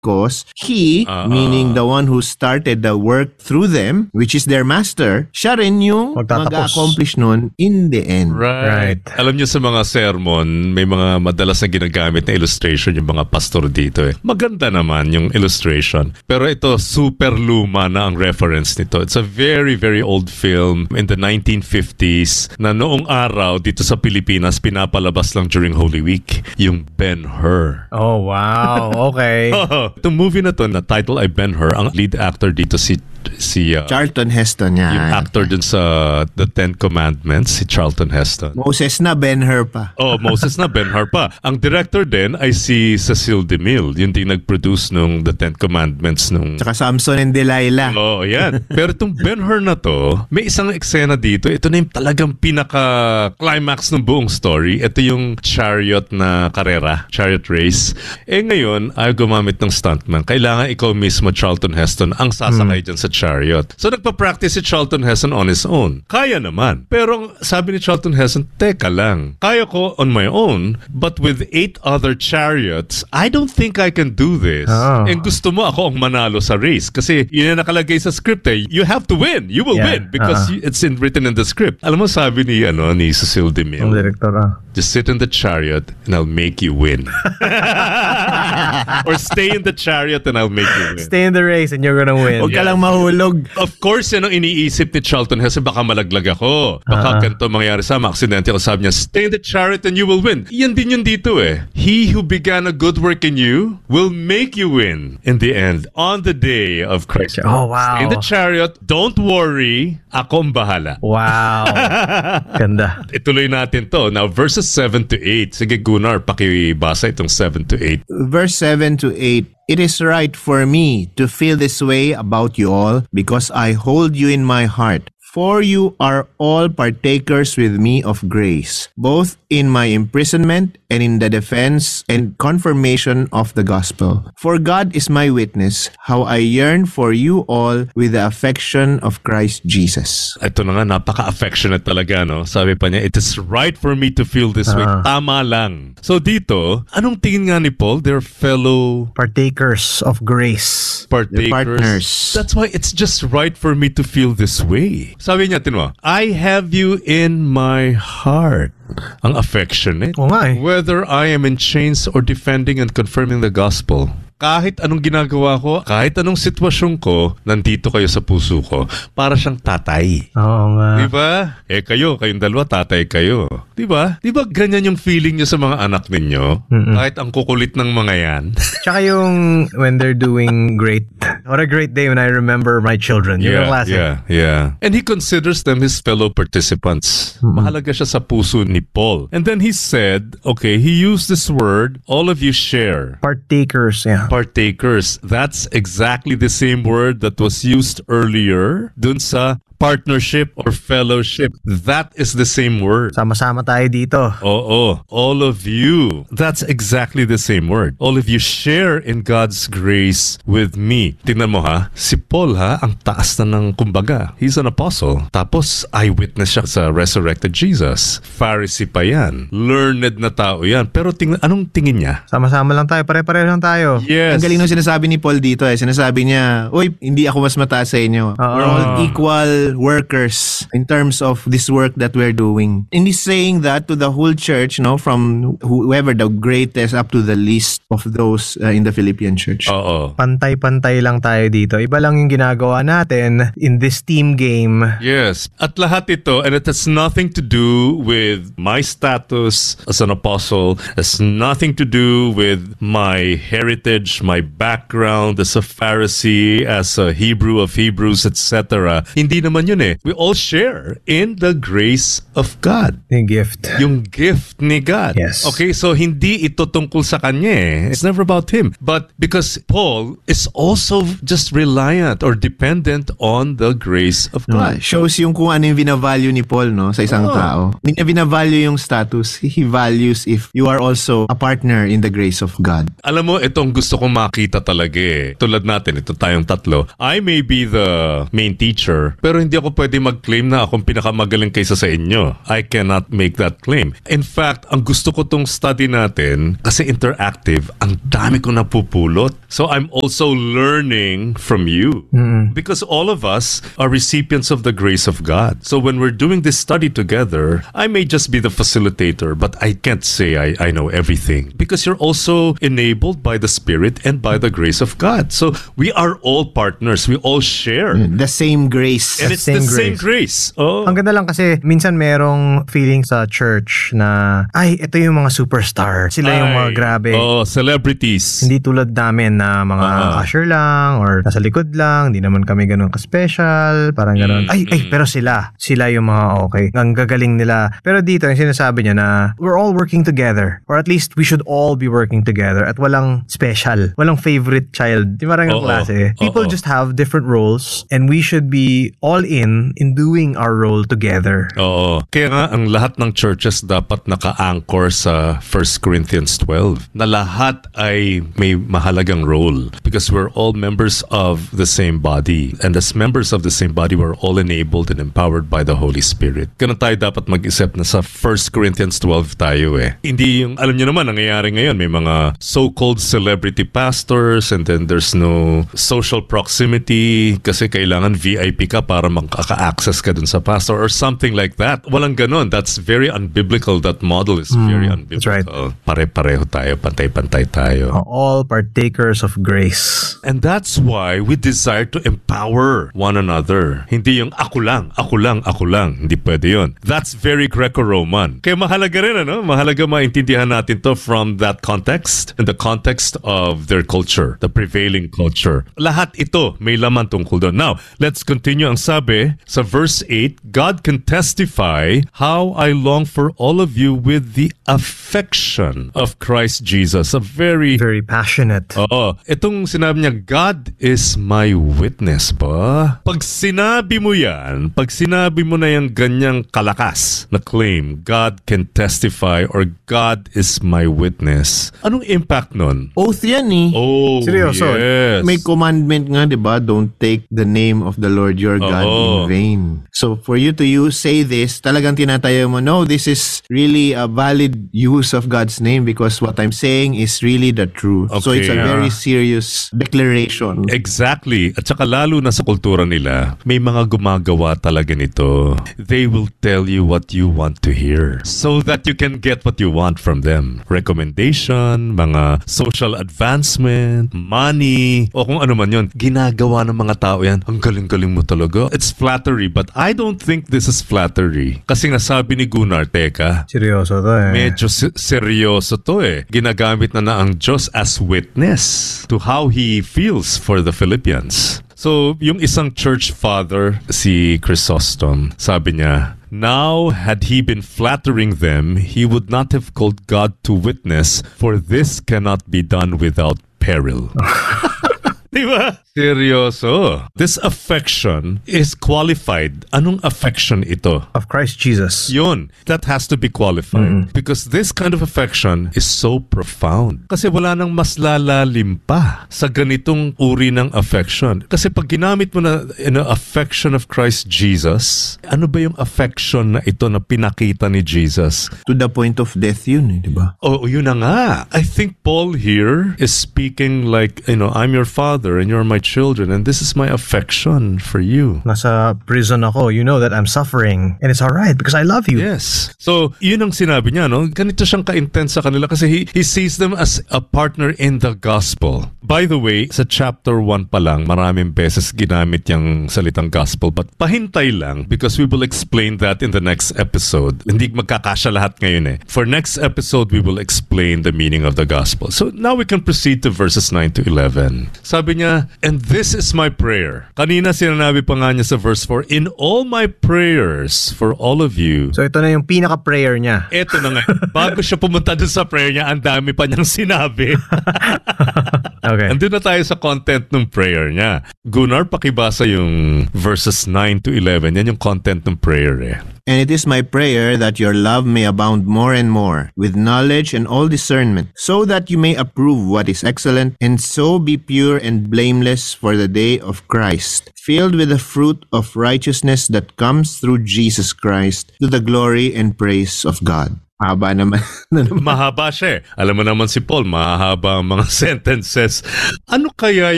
because he, meaning the one who started the work through them, which is their master, siya rin yung mag-accomplish nun in the end. Right. Alam niyo sa mga sermon, may mga madalas na ginagamit na illustration yung mga pastor dito eh. Maganda naman yung illustration. Pero ito, super luma na ang reference nito. It's a very, very old film in the 1950s na noong araw dito sa Pilipinas, pinapalabas lang during Holy Week, yung Ben-Hur. Oh, wow. Okay. Itong movie na to, na title ay Ben-Hur, ang lead actor dito si Charlton Heston yan. Yung actor dun sa The Ten Commandments, si Charlton Heston. Moses na Ben-Hur pa. Moses na Ben-Hur pa. Ang director din ay si Cecil DeMille. Yun din nag-produce nung The Ten Commandments nung... Tsaka Samson and Delilah. Yan. Pero itong Ben-Hur na to, may isang eksena dito. Ito na yung talagang pinaka-climax ng buong story. Ito yung chariot na karera, chariot race. Ngayon, ayaw gumamit ng stuntman. Kailangan ikaw mismo, Charlton Heston, ang sasakay dyan sa chariot. So nagpa-practice si Charlton Heston on his own. Kaya naman. Pero sabi ni Charlton Heston, teka lang, kaya ko on my own, but with 8 other chariots, I don't think I can do this. And gusto mo ako ang manalo sa race. Kasi yun na nakalagay sa script eh. You have to win. You will win because it's written in the script. Alam mo sabi ni Cecil DeMille, ang director just sit in the chariot and I'll make you win. Or stay in the chariot and I'll make you win. Stay in the race and you're gonna win. Huwag ka lang mahulog. Of course, yan ang iniisip ni Charlton Heston. Baka malaglag ako. Baka ganito mangyari sa aksidente. Sabi niya, stay in the chariot and you will win. Yan din yun dito eh. He who began a good work in you will make you win in the end. On the day of Christ. Oh, wow. Stay in the chariot. Don't worry. Ako ang bahala. Wow. Ganda. Ituloy natin to. Now, verses 7 to 8. Sige, Gunnar, pakibasa itong 7 to 8. Verse 7 to 8. It is right for me to feel this way about you all because I hold you in my heart. For you are all partakers with me of grace, both in my imprisonment and in the defense and confirmation of the gospel. For God is my witness, how I yearn for you all with the affection of Christ Jesus. Ito na nga, napaka-affectionate talaga, no? Sabi pa niya, it is right for me to feel this way. Tama lang. So dito, anong tingin nga ni Paul? They're fellow... partakers of grace. Partakers. Partners. That's why it's just right for me to feel this way. Sabi niya, tinwa, I have you in my heart. Ang affectionate. Oo nga eh. Whether I am in chains or defending and confirming the gospel. Kahit anong ginagawa ko, kahit anong sitwasyon ko, nandito kayo sa puso ko. Para siyang tatay. Oo nga. Diba? Kayong dalawa, tatay kayo. Diba? Diba ganyan yung feeling nyo sa mga anak ninyo? Kahit ang kukulit ng mga yan. Tsaka yung when they're doing great. What a great day when I remember my children. Yeah. And he considers them his fellow participants. Mahalaga siya sa puso ni Paul. And then he said, okay, he used this word, all of you share. Partakers, yeah. Partakers. That's exactly the same word that was used earlier dun sa partnership or fellowship. That is the same word. Sama-sama tayo dito. Oo. All of you. That's exactly the same word. All of you share in God's grace with me. Tingnan mo ha, si Paul ha, ang taas na ng kumbaga. He's an apostle. Tapos eyewitness siya sa resurrected Jesus. Pharisee pa yan. Learned na tao yan. Pero anong tingin niya? Sama-sama lang tayo. Pare-pareho lang tayo. Yes. Ang galing nung sinasabi ni Paul dito eh. Sinasabi niya, uy, hindi ako mas mataas sa inyo. We're all equal workers in terms of this work that we're doing. And he's saying that to the whole church, from whoever the greatest up to the least of those in the Philippian church. Oo. Pantay-pantay lang tayo dito. Iba lang yung ginagawa natin in this team game. Yes. At lahat ito, and it has nothing to do with my status as an apostle, has nothing to do with my heritage, my background as a Pharisee, as a Hebrew of Hebrews, etc. Hindi naman yun eh. We all share in the grace of God. Yung gift. Yung gift ni God. Yes. Okay, so hindi ito tungkol sa kanya eh. It's never about him. But because Paul is also just reliant or dependent on the grace of God. Shows yung kung ano yung binavalue ni Paul sa isang tao. Hindi niya binavalue yung status. He values if you are also a partner in the grace of God. Alam mo, itong gusto kong makita talaga eh. Tulad natin, ito tayong tatlo. I may be the main teacher, pero hindi hindi ako pwede mag-claim na akong pinakamagaling kaysa sa inyo. I cannot make that claim. In fact, ang gusto ko tong study natin, kasi interactive, ang dami ko napupulot. So I'm also learning from you. Because all of us are recipients of the grace of God. So when we're doing this study together, I may just be the facilitator, but I can't say I know everything. Because you're also enabled by the Spirit and by the grace of God. So we are all partners. We all share. The same grace. And it's the same grace. Oh. Ang ganda lang kasi minsan merong feeling sa church na ay, ito yung mga superstar. Sila yung mga grabe. Oh, celebrities. Hindi tulad namin na mga usher lang or nasa likod lang. Hindi naman kami ganun ka-special. Parang ganun. Ay, pero sila yung mga okay. Ang gagaling nila. Pero dito, yung sinasabi niya na we're all working together. Or at least we should all be working together. At walang special. Walang favorite child. Di ba yung klase? People just have different roles and we should be all in doing our role together. Oo. Kaya nga, ang lahat ng churches dapat naka-anchor sa 1 Corinthians 12 na lahat ay may mahalagang role because we're all members of the same body. And as members of the same body, we're all enabled and empowered by the Holy Spirit. Ganun tayo dapat mag-isip na sa 1 Corinthians 12 tayo eh. Hindi yung, alam niyo naman, nangyayari ngayon, may mga so-called celebrity pastors and then there's no social proximity kasi kailangan VIP ka para makaka-access ka dun sa pastor or something like that. Walang ganun. That's very unbiblical. That model is very unbiblical. That's right. Pare-pareho tayo, pantay-pantay tayo. All partakers of grace. And that's why we desire to empower one another. Hindi yung ako lang. Hindi pwede yun. That's very Greco-Roman. Kaya mahalaga rin, mahalaga maintindihan natin to from that context and the context of their culture, the prevailing culture. Lahat ito may laman tungkol doon. Now, let's continue. Ang sabi sa verse 8, God can testify how I long for all of you with the affection of Christ Jesus. A very passionate. Oo. Itong sinabi niya, God is my witness pa. Pag sinabi mo yan, pag sinabi mo na yung ganyang kalakas na claim, God can testify or God is my witness. Anong impact nun? Oath yan eh. Oh, Seryoso? yes. May commandment nga, di ba? Don't take the name of the Lord your God in vain. So for you to say this, talagang tinatayo mo, no, this is really a valid use of God's name because what I'm saying is really the truth. Okay. So it's a very serious declaration. Exactly. At saka lalo na sa kultura nila, may mga gumagawa talaga nito. They will tell you what you want to hear so that you can get what you want from them. Recommendation, mga social advancement, money, o kung ano man yun. Ginagawa ng mga tao yan. Ang galing-galing mo talaga. It's flattery, but I don't think this is flattery. Kasi nga sabi ni Gunnar, teka, Seryoso to eh. medyo seryoso to eh. Ginagamit na ang Diyos as witness to how He feels for the Philippians. So, yung isang church father, si Chrysostom, sabi niya, now, had he been flattering them, he would not have called God to witness, for this cannot be done without peril. Diba? Seryoso. This affection is qualified. Anong affection ito? Of Christ Jesus. Yun. That has to be qualified. Because this kind of affection is so profound. Kasi wala nang mas lalalim pa sa ganitong uri ng affection. Kasi pag ginamit mo na affection of Christ Jesus, ano ba yung affection na ito na pinakita ni Jesus? To the point of death yun, di ba? Oh, yun na nga. I think Paul here is speaking like, I'm your father and you're my children and this is my affection for you. Nasa prison ako, you know that I'm suffering and it's alright because I love you. Yes. So, yun ang sinabi niya, no? Ganito siyang ka-intense sa kanila kasi he sees them as a partner in the gospel. By the way, sa chapter 1 pa lang, maraming beses ginamit yung salitang gospel but pahintay lang because we will explain that in the next episode. Hindi magkakasya lahat ngayon eh. For next episode, we will explain the meaning of the gospel. So, now we can proceed to verses 9 to 11. Sabi niya, and this is my prayer. Kanina sinabi pa nga niya sa verse 4, in all my prayers for all of you. So ito na yung pinaka-prayer niya. Ito na nga. Bago siya pumunta dun sa prayer niya, ang dami pa niyang sinabi. Okay. Andun na tayo sa content ng prayer niya. Gunnar, pakibasa yung verses 9 to 11. Yan yung content ng prayer eh. And it is my prayer that your love may abound more and more, with knowledge and all discernment, so that you may approve what is excellent, and so be pure and blameless for the day of Christ, filled with the fruit of righteousness that comes through Jesus Christ, to the glory and praise of God. Haba naman. Mahaba siya eh. Alam mo naman si Paul, mahaba ang mga sentences. Ano kaya